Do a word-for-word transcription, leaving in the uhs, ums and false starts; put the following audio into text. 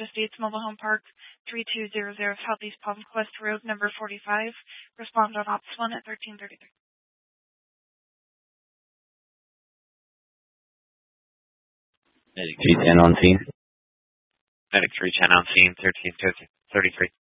Estates Mobile Home Park, three two zero zero Southeast Palmquest Road, number forty-five. Respond on Ops one at thirteen thirty-three. Medic three ten on scene. Medic three ten on scene, thirteen thirty-three.